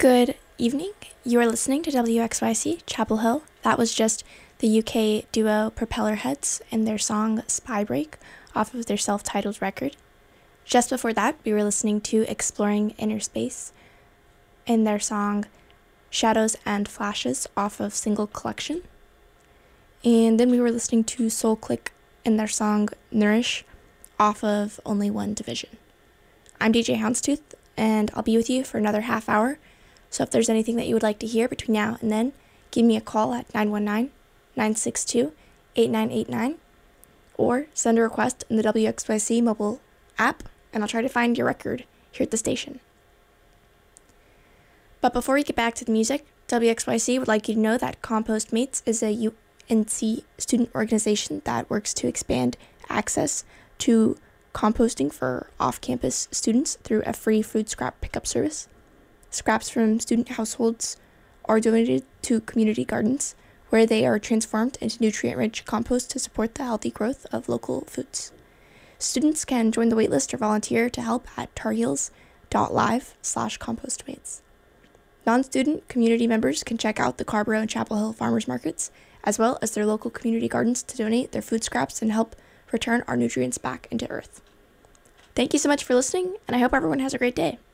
Good evening. You are listening to WXYC Chapel Hill. That was just the UK duo Propellerheads and their song Spy Break off of their self-titled record. Just before that, we were listening to Exploring Inner Space and their song Shadows and Flashes off of Single Collection. And then we were listening to Soul Click and their song Nourish off of Only One Division. I'm DJ Houndstooth, and I'll be with you for another half hour. So if there's anything that you would like to hear between now and then, give me a call at 919-962-8989 or send a request in the WXYC mobile app, and I'll try to find your record here at the station. But before we get back to the music, WXYC would like you to know that Compost Mates is a UNC student organization that works to expand access to composting for off-campus students through a free food scrap pickup service. Scraps from student households are donated to community gardens, where they are transformed into nutrient-rich compost to support the healthy growth of local foods. Students can join the waitlist or volunteer to help at tarheels.live/compostmates. Non-student community members can check out the Carborough and Chapel Hill farmers markets, as well as their local community gardens, to donate their food scraps and help return our nutrients back into Earth. Thank you so much for listening, and I hope everyone has a great day.